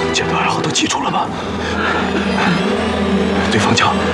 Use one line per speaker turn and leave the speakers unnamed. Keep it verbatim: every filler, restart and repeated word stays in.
前段二号都记住了吗？对方叫